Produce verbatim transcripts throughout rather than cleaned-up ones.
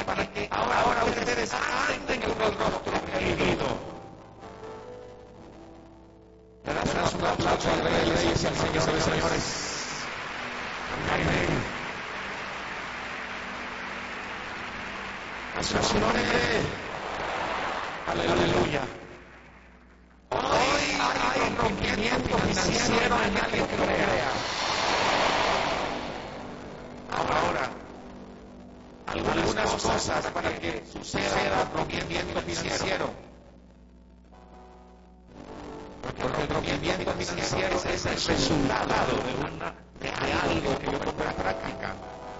para que ahora, ahora ustedes anden en el rostro caído. Le das un aplauso al Rey de Reyes y al Señor de Señores. Amén. A su nombre. Aleluya. Hoy hay un rompimiento financiero en el que crea. Ahora, algunas cosas para que suceda rompimiento financiero. Porque el rompimiento financiero es el resultado de, una, de algo que yo pongo en práctica.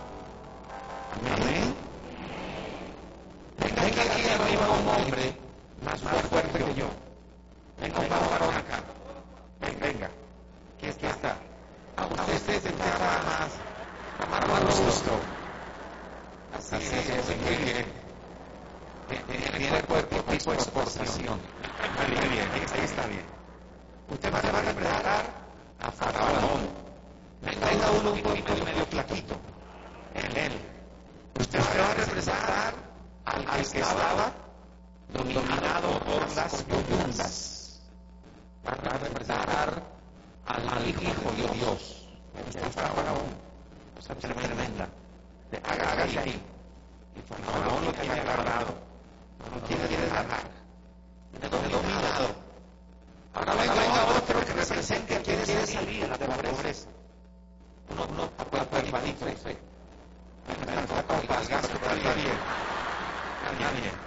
Amén. Venga aquí arriba un hombre más, más fuerte que yo. Venga un varón acá. Venga, venga. Aquí está. está. A usted se empieza más, a más, más gusto. Así, Así es, es muy bien. Tiene el cuerpo tipo de exportación. Muy bien, ahí está bien. Usted va a representar a Faraón. Venga uno un poquito medio flaquito. En él. Usted va a representar al que estaba dominado por las coyundas. Va a representar al hijo de Dios. Usted está Faraón. Cosa tremenda. Hágase ahí. Y Faraón lo tiene agarrado. No lo quiere dejar. Tiene dominado. Ahora venga, venga otro que represente a quien quiere salir de la pobreza. Uno, uno, acuerpadito, sí. El gasto está bien. Está bien.